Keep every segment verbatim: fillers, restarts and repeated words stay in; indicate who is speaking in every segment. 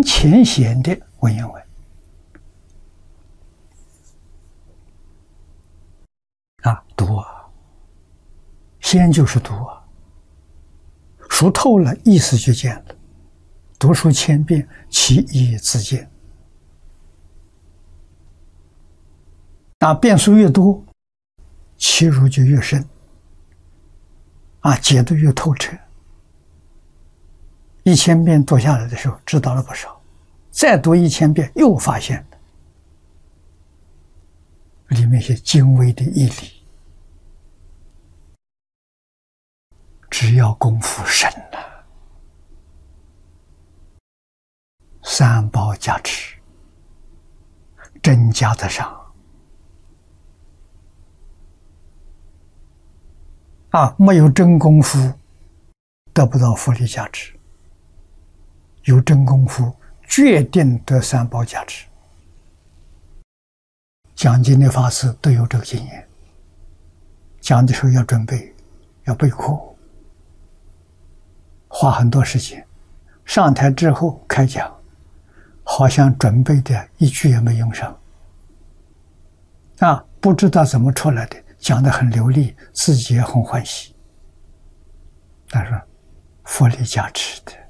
Speaker 1: 浅显的文言文啊，读啊，先就是读啊，熟透了，意思就见了。读书千遍，其义自见。啊，遍数越多，其如就越深，啊，解读越透彻。一千遍读下来的时候，知道了不少，再读一千遍，又发现里面一些精微的义理。只要功夫深了，三宝加持，真加得上。啊，没有真功夫，得不到佛力加持；有真功夫，决定得三宝加持。讲经的法师都有这个经验，讲的时候要准备，要备课，花很多时间。上台之后开讲，好像准备的一句也没用上，啊，不知道怎么出来的。讲得很流利，自己也很欢喜。他说：“佛力加持的，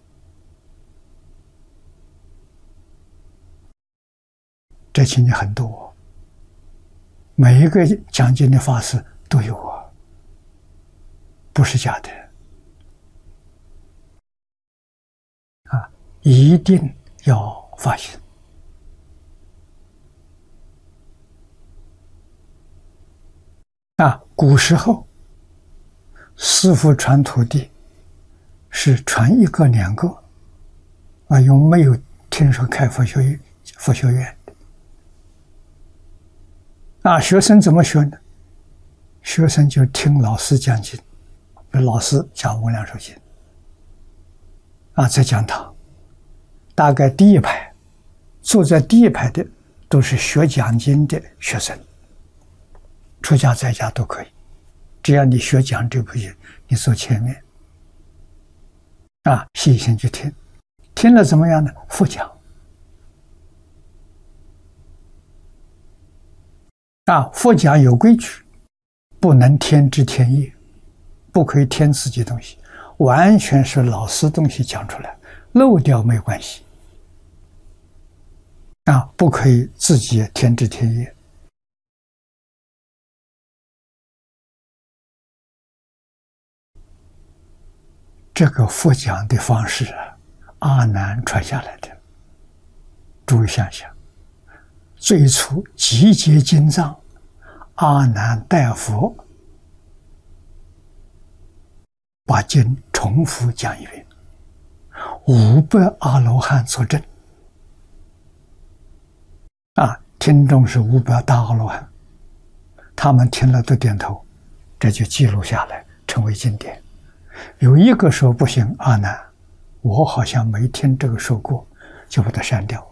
Speaker 1: 这情形很多，每一个讲经的法师都有啊，不是假的啊，一定要发现。”啊，古时候师父传徒弟是传一个两个，啊，又没有听说开佛学院佛学院的。啊，学生怎么学呢？学生就听老师讲经，老师讲无量寿经，啊，在讲堂，大概第一排坐在第一排的都是学讲经的学生。出家在家都可以，只要你学讲这部经，你坐前面，啊，细心去听，听了怎么样呢？复讲，啊，复讲有规矩，不能添枝添叶，不可以添自己东西，完全是老师东西讲出来，漏掉没关系，啊，不可以自己添枝添叶。这个复讲的方式啊，阿难传下来的。诸位想想，最初集结经藏，阿难代佛把经重复讲一遍，五百阿罗汉作证。啊，听众是五百大阿罗汉，他们听了都点头，这就记录下来，成为经典。有一个说不行，阿难，我好像没听这个说过，就把它删掉。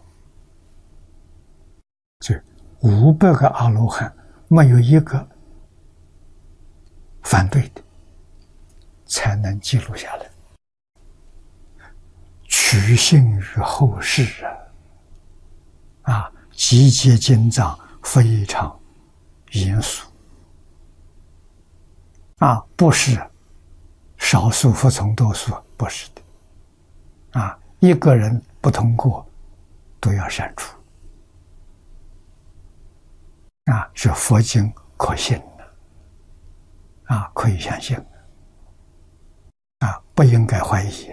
Speaker 1: 所以五百个阿罗汉没有一个反对的，才能记录下来，取信于后世啊！啊，集结经藏非常严肃啊，不是少数服从多数，不是的，啊，一个人不通过都要删除，啊，是佛经可信的，啊，可以相信，啊，不应该怀疑。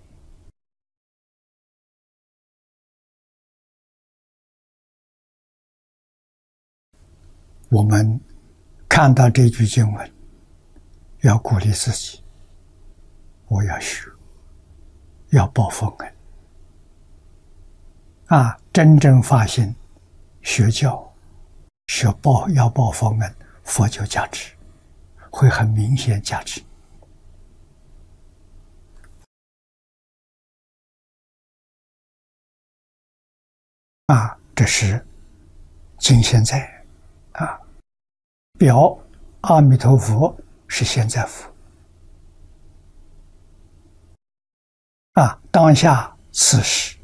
Speaker 1: 我们看到这句经文，要鼓励自己。我要学，要报佛恩啊！真正发现学教、学报要报佛恩，佛就加持，会很明显加持啊！这是今现在啊，表阿弥陀佛是现在佛。啊，当下此时